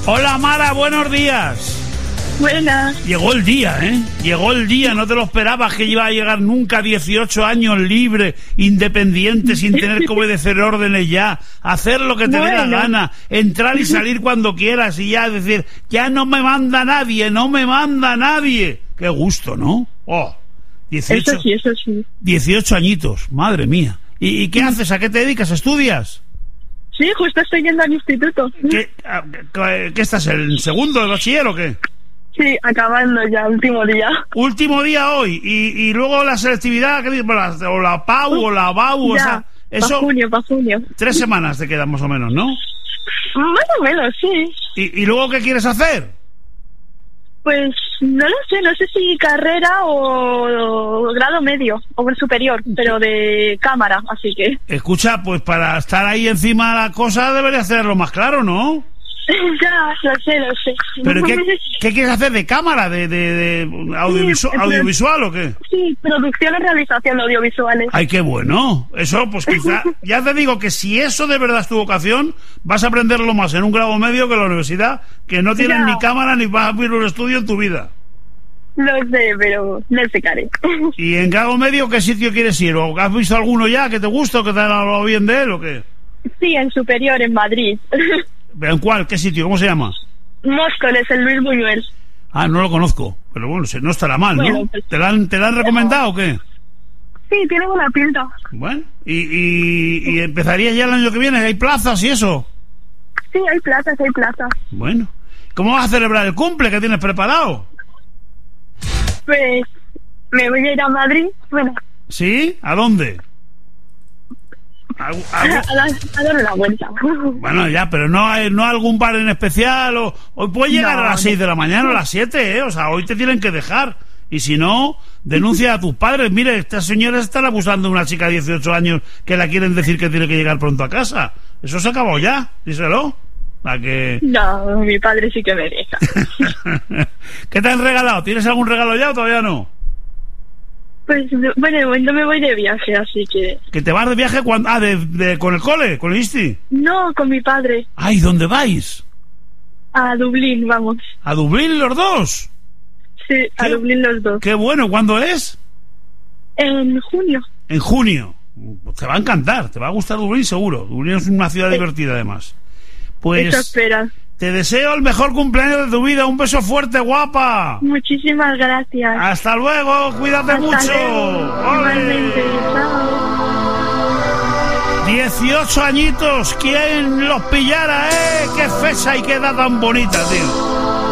Hola Mara, buenos días. Buenas. Llegó el día, ¿eh? Llegó el día, no te lo esperabas que iba a llegar nunca. 18 años libre, independiente, sin tener que obedecer órdenes ya, hacer lo que te dé la gana, entrar y salir cuando quieras y ya decir, ya no me manda nadie, no me manda nadie. Qué gusto, ¿no? Oh, 18, eso sí. 18 añitos, madre mía. ¿Y qué haces? ¿A qué te dedicas? ¿Estudias? Sí, justo estoy yendo al instituto. ¿Qué estás, el segundo de bachiller o qué? Sí, acabando ya, último día. Último día hoy, y luego la selectividad, ¿qué dices? O la PAU o la BAU, ya, o sea, eso... Pa' junio. 3 semanas te quedan más o menos, ¿no? Más o menos, sí. ¿Y luego qué quieres hacer? Pues no lo sé, no sé si carrera o grado medio o superior, pero de cámara, así que... Escucha, pues para estar ahí encima de la cosa deberías hacerlo más claro, ¿no? Ya, lo sé. ¿Pero qué quieres hacer? ¿De cámara? ¿De audiovisual o qué? Sí, producción y realización de audiovisuales. ¡Ay, qué bueno! Eso, pues quizá... Ya te digo que si eso de verdad es tu vocación, vas a aprenderlo más en un grado medio que en la universidad, que no tienes ni cámara ni vas a abrir un estudio en tu vida. Lo sé, pero no sé, Karen. ¿Y en grado medio qué sitio quieres ir? ¿O has visto alguno ya que te gusta o que te han hablado bien de él o qué? Sí, en superior, en Madrid. ¿En cuál? ¿Qué sitio? ¿Cómo se llama? Móstoles, el Luis Buñuel. Ah, no lo conozco, pero bueno, no estará mal, ¿no? Bueno, pues, ¿Te la han recomendado o qué? Sí, tiene buena pinta. Bueno, ¿y empezaría ya el año que viene? ¿Hay plazas y eso? Sí, hay plazas. Bueno, ¿cómo vas a celebrar el cumple que tienes preparado? Pues me voy a ir a Madrid, bueno. ¿Sí? ¿A dónde? A dar una vuelta. Bueno, ya, pero no algún bar en especial. Hoy puedes llegar a las 6 de la mañana o a las 7, ¿eh? O sea, hoy te tienen que dejar. Y si no, denuncia a tus padres. Mire, estas señoras están abusando de una chica de 18 años que la quieren decir que tiene que llegar pronto a casa. Eso se acabó ya, díselo. ¿A que... No, mi padre sí que me deja. ¿Qué te han regalado? ¿Tienes algún regalo ya o todavía no? Pues, bueno, no me voy de viaje, así que... ¿Que te vas de viaje cuando? Ah, con el cole, con el ISTI. No, con mi padre. Ay, ¿dónde vais? A Dublín, vamos. ¿A Dublín los dos? Sí, a Dublín los dos. Qué bueno, ¿cuándo es? En junio. En junio. Te va a encantar, te va a gustar Dublín seguro. Dublín es una ciudad divertida además. Pues... Eso espera. Te deseo el mejor cumpleaños de tu vida. Un beso fuerte, guapa. Muchísimas gracias. Hasta luego, cuídate mucho. Igualmente, chao. 18 añitos, ¿quién los pillara, eh? Qué fecha y qué edad tan bonita, tío.